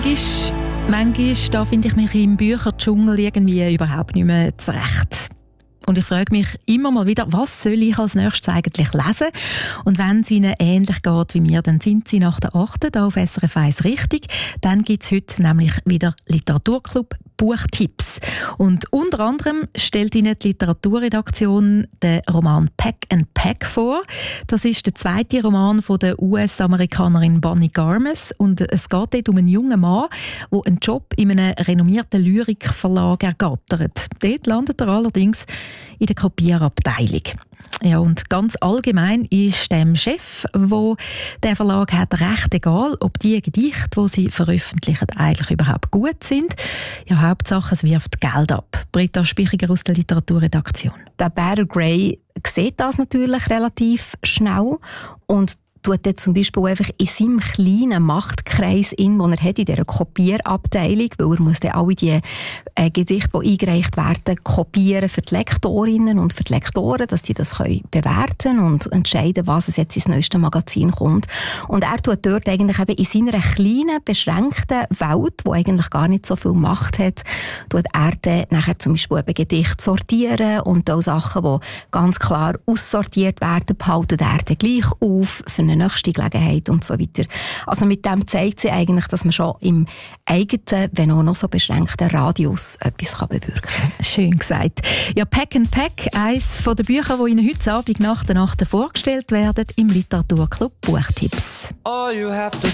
Manchmal da finde ich mich im Bücherdschungel irgendwie überhaupt nicht mehr zurecht. Und ich frage mich immer mal wieder, was soll ich als nächstes eigentlich lesen? Und wenn es Ihnen ähnlich geht wie mir, dann sind Sie nach der 8. hier auf SRF 1 richtig. Dann gibt es heute nämlich wieder Literaturclub Buchtipps. Und unter anderem stellt Ihnen die Literaturredaktion den Roman Pack and Pack vor. Das ist der zweite Roman von der US-Amerikanerin Bonnie Garmes. Und es geht dort um einen jungen Mann, der einen Job in einem renommierten Lyrikverlag ergattert. Dort landet er allerdings in der Kopierabteilung. Ja, und ganz allgemein ist dem Chef, wo der Verlag hat, recht egal, ob die Gedichte, die sie veröffentlichen, eigentlich überhaupt gut sind. Ja, Hauptsache, es wirft Geld ab. Britta Spichiger aus der Literaturredaktion. Der Bear Grey sieht das natürlich relativ schnell und tut jetzt zum Beispiel einfach in seinem kleinen Machtkreis den er hat in dieser Kopierabteilung, weil er muss dann alle die Gedichte, die eingereicht werden, kopieren für die Lektorinnen und für die Lektoren, dass die das können bewerten und entscheiden, was es jetzt ins neueste Magazin kommt. Und er tut dort eigentlich eben in seiner kleinen, beschränkten Welt, die eigentlich gar nicht so viel Macht hat, tut er dann nachher zum Beispiel eben Gedichte sortieren und auch Sachen, die ganz klar aussortiert werden, behaltet er dann gleich auf für eine nächste Gelegenheit und so weiter. Also mit dem zeigt sie eigentlich, dass man schon im eigenen, wenn auch noch so beschränkten Radius etwas bewirken kann. Schön gesagt. Ja, Pack and Pack, eines der Bücher, die Ihnen heute Abend nach der Nacht vorgestellt werden im Literaturclub Buchtipps.